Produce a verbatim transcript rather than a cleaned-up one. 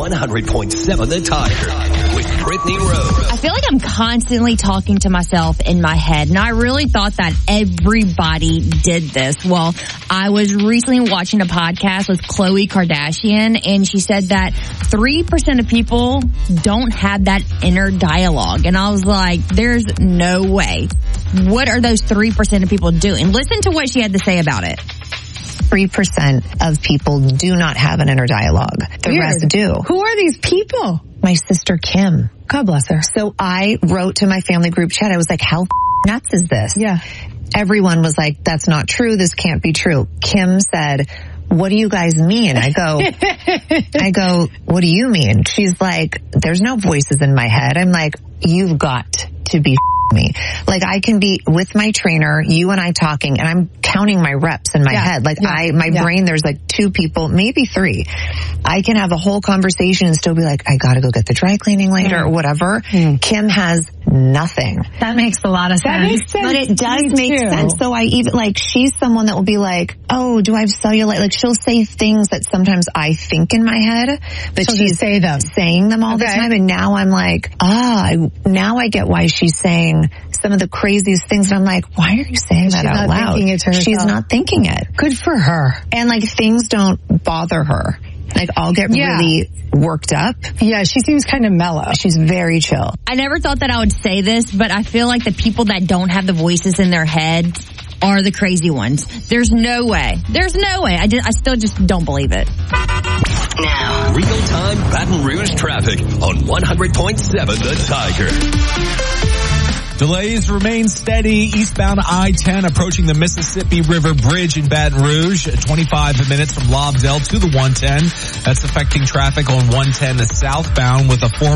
one hundred point seven The Tiger with Brittany Rose. I feel like I'm constantly talking to myself in my head, and I really thought that everybody did this. Well, I was recently watching a podcast with Khloe Kardashian, and she said that three percent of people don't have that inner dialogue. And I was like, there's no way. What are those three percent of people doing? Listen to what she had to say about it. three percent of people do not have an inner dialogue. The Weird. rest do. Who are these people? My sister Kim. God bless her. So I wrote to my family group chat. I was like, how nuts is this? Yeah. Everyone was like, that's not true. This can't be true. Kim said, what do you guys mean? I go, I go, what do you mean? She's like, there's no voices in my head. I'm like, you've got to be me. Like I can be with my trainer, you and I talking, and I'm counting my reps in my yeah. head. Like yeah. I, my yeah. brain, there's like two people, maybe three. I can have a whole conversation and still be like, I gotta go get the dry cleaning later mm. or whatever. Mm. Kim has nothing. That makes a lot of that sense. Makes sense. But it does Me make too. sense. So I even, like, she's someone that will be like, oh, do I have cellulite? Like, she'll say things that sometimes I think in my head, but she'll she's say them. saying them all okay. the time. And now I'm like, ah, I, now I get why she's saying some of the craziest things. And I'm like, why are you saying that she's out not loud? Thinking it to herself. She's not thinking it. Good for her. And like, things don't bother her. Like, I'll get yeah. really worked up. Yeah, she seems kind of mellow. She's very chill. I never thought that I would say this, but I feel like the people that don't have the voices in their head are the crazy ones. There's no way. There's no way. I, just, I still just don't believe it. Now, real-time Baton Rouge traffic on one hundred point seven The Tiger. Delays remain steady eastbound I ten approaching the Mississippi River Bridge in Baton Rouge. twenty-five minutes from Lobdell to the one ten. That's affecting traffic on one ten southbound with a four